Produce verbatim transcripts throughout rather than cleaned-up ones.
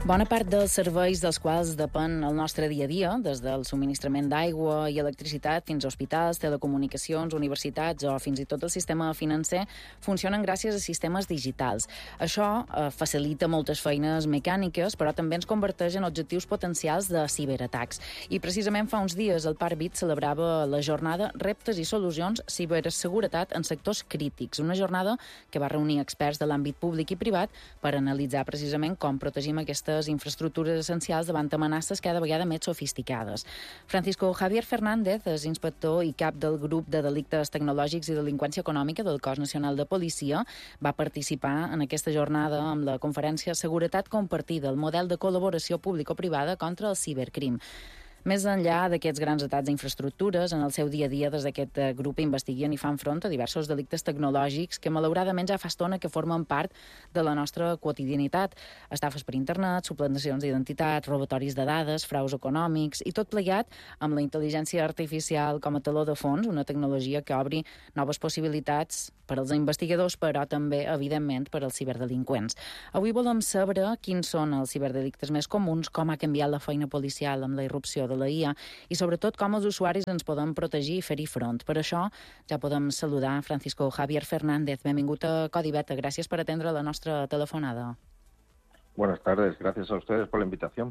Bona part dels serveis dels quals depèn el nostre dia a dia, des del subministrament d'aigua i electricitat fins a hospitals, telecomunicacions, universitats o fins i tot el sistema financer, funcionen gràcies a sistemes digitals. Això eh, facilita moltes feines mecàniques, però també ens converteix en objectius potencials de ciberatacs. I precisament fa uns dies el Parvit celebrava la jornada Reptes i Solucions Ciberseguretat en sectors crítics, una jornada que va reunir experts de l'àmbit públic i privat per analitzar precisament com protegim aquestes infraestructures essencials davant amenaces cada vegada més sofisticades. Francisco Javier Fernández és inspector i cap del grup de delictes tecnològics i delinqüència econòmica del Cos Nacional de Policia. Va participar en aquesta jornada amb la conferència Seguretat Compartida, el model de col·laboració público-privada contra el cibercrim. Més enllà d'aquests grans atacs a infraestructures, en el seu dia a dia des d'aquest grup investiguen i fan front a diversos delictes tecnològics que malauradament ja fa estona que formen part de la nostra quotidianitat. Estafes per internet, suplantacions d'identitat, robatoris de dades, fraus econòmics i tot plegat amb la intel·ligència artificial com a taló de fons, una tecnologia que obri noves possibilitats per als investigadors, però també, evidentment, per als ciberdelinqüents. Avui volem saber quins són els ciberdelictes més comuns, com ha canviat la feina policial amb la irrupció de la I A i, sobretot, com els usuaris ens podem protegir i fer-hi front. Per això ja podem saludar Francisco Javier Fernández. Benvingut a Codi Beta. Gràcies per atendre la nostra telefonada. Buenas tardes. Gracias a ustedes por la invitación.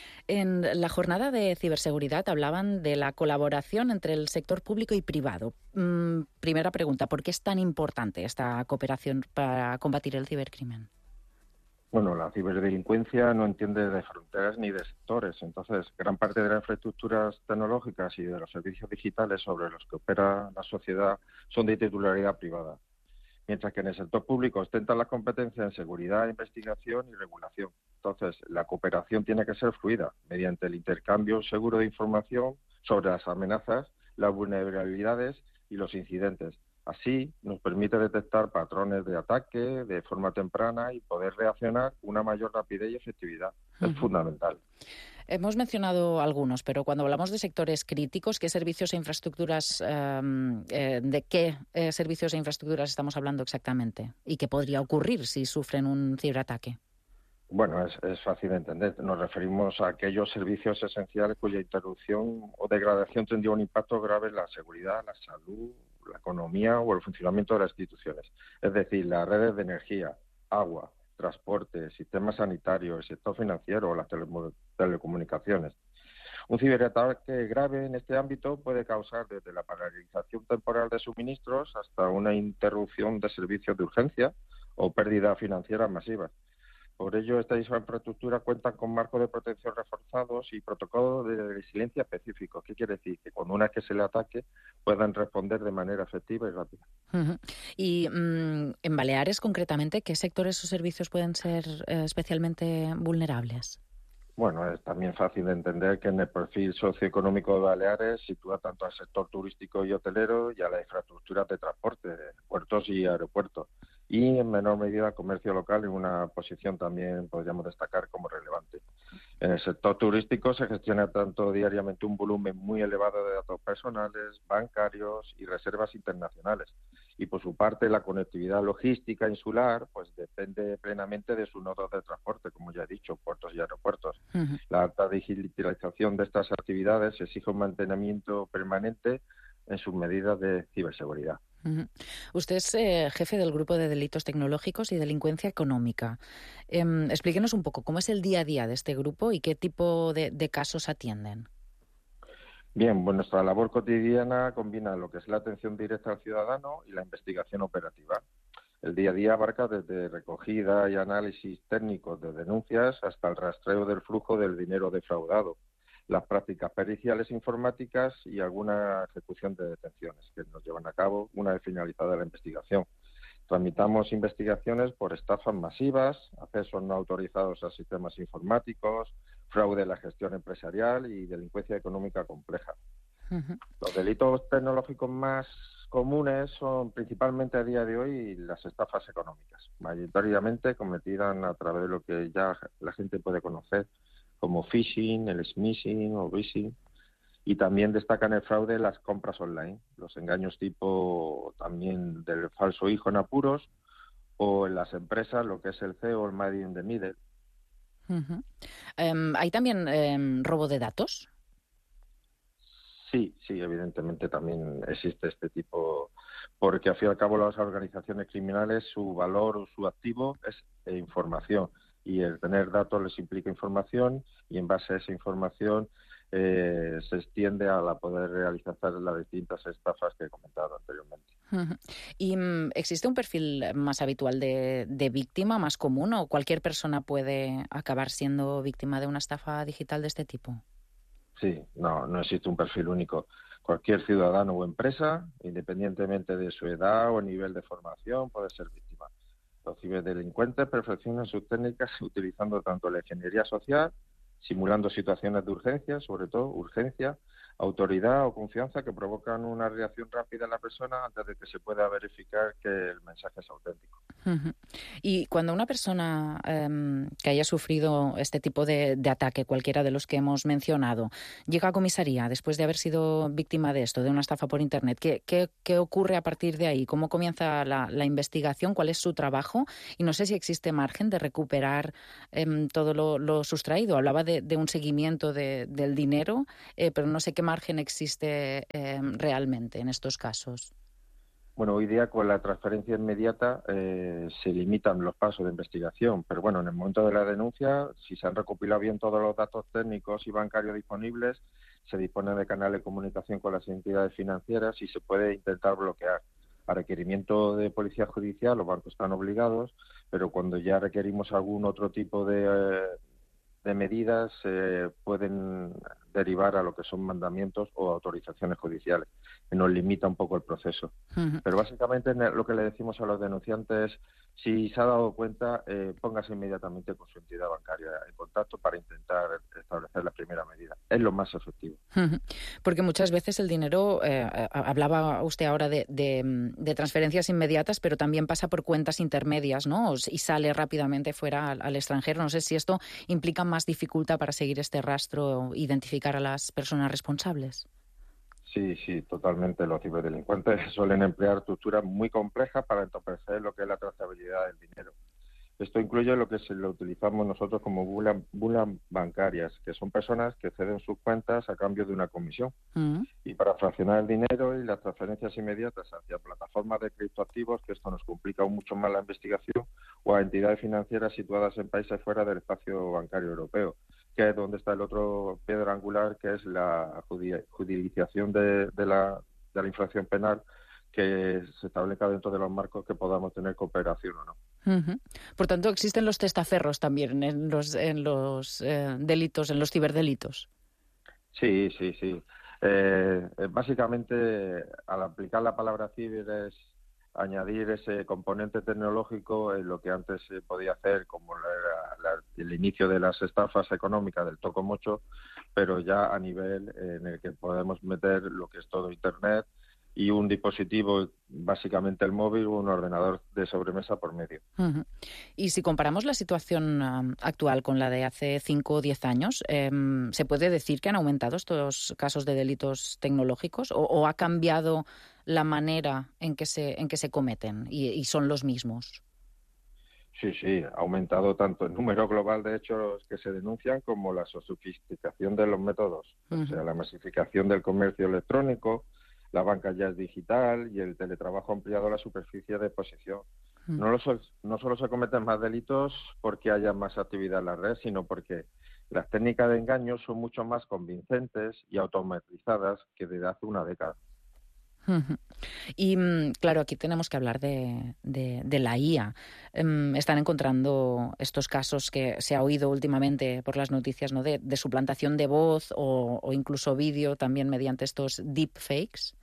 En la jornada de ciberseguridad hablaban de la colaboración entre el sector público y privado. Mm, primera pregunta, ¿por qué es tan importante esta cooperación para combatir el cibercrimen? Bueno, la ciberdelincuencia no entiende de fronteras ni de sectores. Entonces, gran parte de las infraestructuras tecnológicas y de los servicios digitales sobre los que opera la sociedad son de titularidad privada. Mientras que en el sector público ostentan las competencias en seguridad, investigación y regulación. Entonces, la cooperación tiene que ser fluida, mediante el intercambio seguro de información sobre las amenazas, las vulnerabilidades y los incidentes. Así, nos permite detectar patrones de ataque de forma temprana y poder reaccionar con una mayor rapidez y efectividad. Es uh-huh. fundamental. Hemos mencionado algunos, pero cuando hablamos de sectores críticos, ¿qué servicios e infraestructuras, eh, eh, de qué eh, servicios e infraestructuras estamos hablando exactamente? ¿Y qué podría ocurrir si sufren un ciberataque? Bueno, es, es fácil de entender. Nos referimos a aquellos servicios esenciales cuya interrupción o degradación tendría un impacto grave en la seguridad, la salud, la economía o el funcionamiento de las instituciones. Es decir, las redes de energía, agua, transporte, sistemas sanitarios, el sector financiero o las tele- telecomunicaciones. Un ciberataque grave en este ámbito puede causar desde la paralización temporal de suministros hasta una interrupción de servicios de urgencia o pérdida financiera masiva. Por ello, estas infraestructuras cuentan con marcos de protección reforzados y protocolos de resiliencia específicos. ¿Qué quiere decir? Que cuando una vez que se le ataque puedan responder de manera efectiva y rápida. Uh-huh. Y um, en Baleares, concretamente, ¿qué sectores o servicios pueden ser eh, especialmente vulnerables? Bueno, es también fácil de entender que en el perfil socioeconómico de Baleares sitúa tanto al sector turístico y hotelero y a las infraestructuras de transporte, puertos y aeropuertos. Y en menor medida comercio local en una posición también podríamos destacar como relevante. En el sector turístico se gestiona tanto diariamente un volumen muy elevado de datos personales, bancarios y reservas internacionales. Y por su parte la conectividad logística insular pues depende plenamente de sus nodos de transporte, como ya he dicho, puertos y aeropuertos. Uh-huh. La alta digitalización de estas actividades exige un mantenimiento permanente en sus medidas de ciberseguridad. Uh-huh. Usted es eh, jefe del Grupo de Delitos Tecnológicos y Delincuencia Económica. Eh, explíquenos un poco cómo es el día a día de este grupo y qué tipo de, de casos atienden. Bien, pues nuestra labor cotidiana combina lo que es la atención directa al ciudadano y la investigación operativa. El día a día abarca desde recogida y análisis técnicos de denuncias hasta el rastreo del flujo del dinero defraudado, las prácticas periciales informáticas y alguna ejecución de detenciones que nos llevan a cabo una vez finalizada la investigación. Tramitamos investigaciones por estafas masivas, accesos no autorizados a sistemas informáticos, fraude en la gestión empresarial y delincuencia económica compleja. Uh-huh. Los delitos tecnológicos más comunes son principalmente a día de hoy las estafas económicas, mayoritariamente cometidas a través de lo que ya la gente puede conocer como phishing, el smishing o vishing, y también destacan el fraude en las compras online, los engaños tipo también del falso hijo en apuros, o en las empresas lo que es el C E O, el Made in the Middle. Uh-huh. Um, ¿Hay también um, robo de datos? Sí, sí, evidentemente también existe este tipo, porque al fin y al cabo las organizaciones criminales, su valor o su activo es eh, información, y el tener datos les implica información, y en base a esa información eh, se extiende a la poder realizar las distintas estafas que he comentado anteriormente. Uh-huh. ¿Y um, existe un perfil más habitual de, de víctima, más común, o cualquier persona puede acabar siendo víctima de una estafa digital de este tipo? Sí, no, no existe un perfil único. Cualquier ciudadano o empresa, independientemente de su edad o nivel de formación, puede ser víctima. Los ciberdelincuentes perfeccionan sus técnicas utilizando tanto la ingeniería social, simulando situaciones de urgencia, sobre todo urgencia, autoridad o confianza, que provocan una reacción rápida en la persona antes de que se pueda verificar que el mensaje es auténtico. Uh-huh. Y cuando una persona um, que haya sufrido este tipo de, de ataque, cualquiera de los que hemos mencionado, llega a comisaría después de haber sido víctima de esto, de una estafa por Internet, ¿qué, qué, qué ocurre a partir de ahí? ¿Cómo comienza la, la investigación? ¿Cuál es su trabajo? Y no sé si existe margen de recuperar um, todo lo, lo sustraído. Hablaba de, de un seguimiento de, del dinero, eh, pero no sé qué margen existe eh, realmente en estos casos. Bueno, hoy día con la transferencia inmediata eh, se limitan los pasos de investigación, pero bueno, en el momento de la denuncia, si se han recopilado bien todos los datos técnicos y bancarios disponibles, se dispone de canales de comunicación con las entidades financieras y se puede intentar bloquear. A requerimiento de policía judicial, los bancos están obligados, pero cuando ya requerimos algún otro tipo de, eh, de medidas, eh, pueden derivar a lo que son mandamientos o autorizaciones judiciales, que nos limita un poco el proceso. Uh-huh. Pero básicamente lo que le decimos a los denunciantes, si se ha dado cuenta, eh, póngase inmediatamente con su entidad bancaria en contacto para intentar establecer la primera medida. Es lo más efectivo. Uh-huh. Porque muchas veces el dinero, eh, hablaba usted ahora de, de, de transferencias inmediatas, pero también pasa por cuentas intermedias, ¿no? Y sale rápidamente fuera al, al extranjero. No sé si esto implica más dificultad para seguir este rastro, identificar a las personas responsables. Sí, sí, totalmente. Los ciberdelincuentes suelen emplear estructuras muy complejas para entorpecer lo que es la trazabilidad del dinero. Esto incluye lo que se lo utilizamos nosotros como bulas, bulas bancarias, que son personas que ceden sus cuentas a cambio de una comisión. Uh-huh. Y para fraccionar el dinero y las transferencias inmediatas hacia plataformas de criptoactivos, que esto nos complica aún mucho más la investigación, o a entidades financieras situadas en países fuera del espacio bancario europeo, que es donde está el otro piedra angular, que es la judicialización de, de, la, de la infracción penal, que se establezca dentro de los marcos que podamos tener cooperación o no. Uh-huh. Por tanto, existen los testaferros también en los, en los eh, delitos, en los ciberdelitos. Sí, sí, sí. Eh, básicamente, al aplicar la palabra ciber es añadir ese componente tecnológico en lo que antes se podía hacer, como la, la, el inicio de las estafas económicas del tocomocho, pero ya a nivel en el que podemos meter lo que es todo Internet y un dispositivo, básicamente el móvil, o un ordenador de sobremesa por medio. Uh-huh. Y si comparamos la situación um, actual con la de hace cinco o diez años, eh, ¿se puede decir que han aumentado estos casos de delitos tecnológicos o, o ha cambiado la manera en que se, en que se cometen y, y son los mismos? Sí, sí, ha aumentado tanto el número global de hechos que se denuncian como la sofisticación de los métodos. Uh-huh. O sea, la masificación del comercio electrónico, la banca ya es digital y el teletrabajo ha ampliado la superficie de exposición. Uh-huh. No, lo so- no solo se cometen más delitos porque haya más actividad en la red, sino porque las técnicas de engaño son mucho más convincentes y automatizadas que desde hace una década. Uh-huh. Y claro, aquí tenemos que hablar de, de, de la I A. Um, están encontrando estos casos que se ha oído últimamente por las noticias, ¿no? De, de suplantación de voz o, o incluso vídeo también mediante estos deepfakes.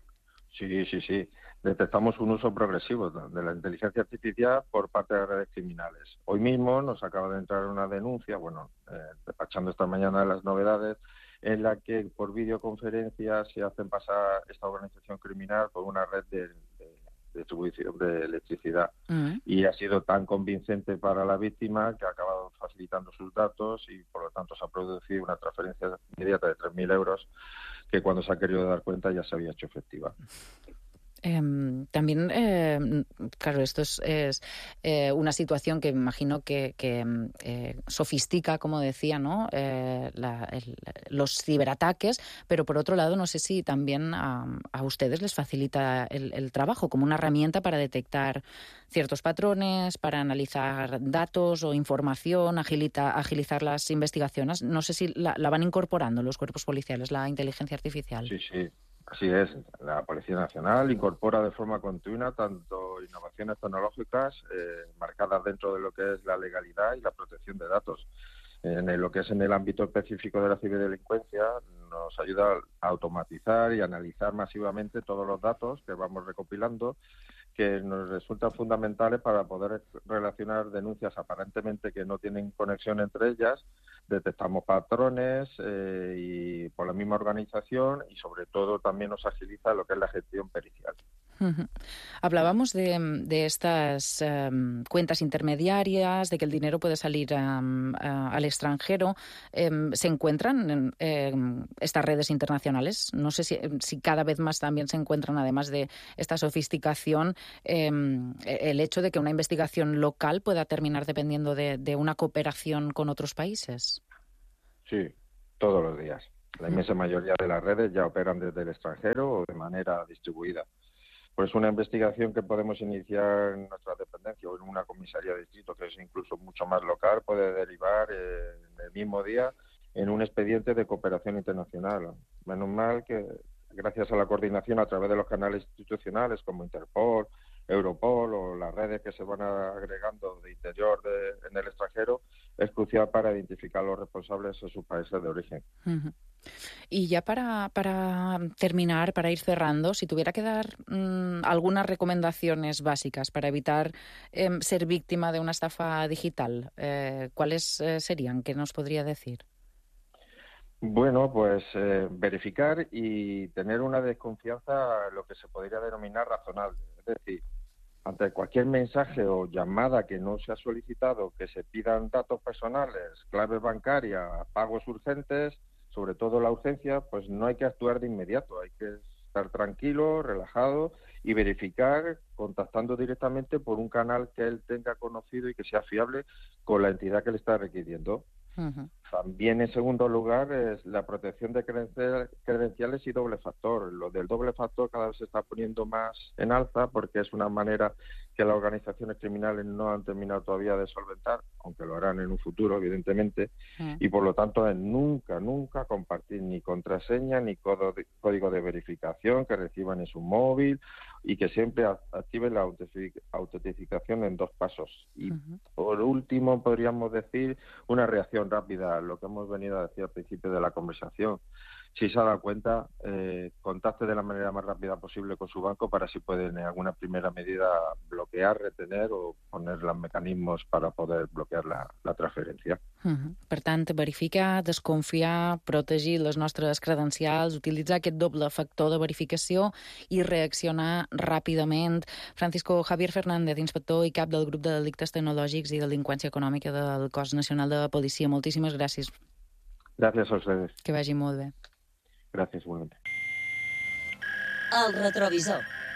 Sí, sí, sí. Detectamos un uso progresivo de la inteligencia artificial por parte de redes criminales. Hoy mismo nos acaba de entrar una denuncia, bueno, eh, despachando esta mañana las novedades, en la que por videoconferencia se hacen pasar esta organización criminal por una red de, de, de distribución de electricidad. Uh-huh. Y ha sido tan convincente para la víctima que ha acabado facilitando sus datos y por lo tanto se ha producido una transferencia inmediata de tres mil euros que cuando se ha querido dar cuenta ya se había hecho efectiva. Eh, también, eh, claro, esto es, es eh, una situación que me imagino que, que eh, sofistica, como decía, ¿no? Eh, la, el, los ciberataques, pero por otro lado, no sé si también a, a ustedes les facilita el, el trabajo como una herramienta para detectar ciertos patrones, para analizar datos o información, agilita, agilizar las investigaciones. No sé si la, la van incorporando los cuerpos policiales, la inteligencia artificial. Sí, sí. Así es, la Policía Nacional incorpora de forma continua tanto innovaciones tecnológicas eh, marcadas dentro de lo que es la legalidad y la protección de datos. En el- lo que es en el ámbito específico de la ciberdelincuencia, nos ayuda a automatizar y analizar masivamente todos los datos que vamos recopilando, que nos resultan fundamentales para poder relacionar denuncias aparentemente que no tienen conexión entre ellas. Detectamos patrones eh, y por la misma organización, y sobre todo también nos agiliza lo que es la gestión pericial. Uh-huh. Hablábamos de, de estas um, cuentas intermediarias, de que el dinero puede salir um, uh, al extranjero. Um, ¿Se encuentran um, estas redes internacionales? No sé si, si cada vez más también se encuentran, además de esta sofisticación, um, el hecho de que una investigación local pueda terminar dependiendo de, de una cooperación con otros países. Sí, todos los días. La inmensa mayoría de las redes ya operan desde el extranjero o de manera distribuida. Pues una investigación que podemos iniciar en nuestra dependencia o en una comisaría de distrito, que es incluso mucho más local, puede derivar eh, en el mismo día en un expediente de cooperación internacional. Menos mal que, gracias a la coordinación a través de los canales institucionales como Interpol, Europol o las redes que se van agregando de interior de, en el extranjero, es crucial para identificar a los responsables en sus países de origen. Uh-huh. Y ya para, para terminar, para ir cerrando, si tuviera que dar mmm, algunas recomendaciones básicas para evitar eh, ser víctima de una estafa digital, eh, ¿cuáles eh, serían? ¿Qué nos podría decir? Bueno, pues eh, verificar y tener una desconfianza, lo que se podría denominar razonable. Es decir, ante cualquier mensaje o llamada que no se ha solicitado, que se pidan datos personales, claves bancarias, pagos urgentes, sobre todo la urgencia, pues no hay que actuar de inmediato, hay que estar tranquilo, relajado y verificar contactando directamente por un canal que él tenga conocido y que sea fiable con la entidad que le está requiriendo. Uh-huh. También, en segundo lugar, es la protección de credenciales y doble factor. Lo del doble factor cada vez se está poniendo más en alza porque es una manera que las organizaciones criminales no han terminado todavía de solventar, aunque lo harán en un futuro, evidentemente, uh-huh. Y por lo tanto es nunca, nunca compartir ni contraseña ni código de verificación que reciban en su móvil y que siempre activen la autentificación en dos pasos. Y uh-huh. Por último, podríamos decir una reacción rápida, lo que hemos venido a decir al principio de la conversación. Si se ha dado cuenta, eh, contacte de la manera más rápida posible con su banco para si pueden en alguna primera medida bloquear, retener o poner los mecanismos para poder bloquear la, la transferència. Uh-huh. Per tant, verificar, desconfiar, protegir les nostres credencials, utilitzar aquest doble factor de verificació i reaccionar ràpidament. Francisco Javier Fernández, inspector i cap del grup de delictes tecnològics i delinqüència econòmica del Cos Nacional de Policia. Moltíssimes gràcies. Gràcies a ustedes. Que vagi molt bé. Gràcies, igualment. El retrovisor.